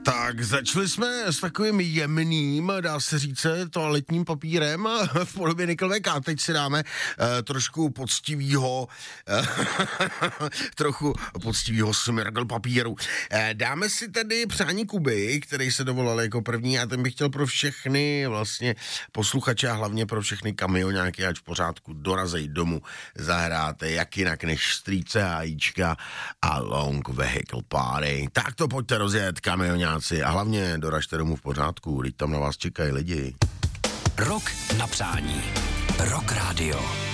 Tak začali jsme s takovým jemným, dá se říct, toaletním papírem v podobě niklové K. Teď si dáme trošku poctivýho smirgl papíru. Dáme si tedy přání Kuby, který se dovolal jako první, a ten bych chtěl pro všechny vlastně posluchače a hlavně pro všechny kamioňáky, ať v pořádku dorazej domů, zahráte jak jinak než strýce hájíčka a long vehicle party. Tak to pojďte rozjet, kamioňáci. A hlavně doražte domů v pořádku, teď tam na vás čekají lidi. Rok na přání. Rock Radio.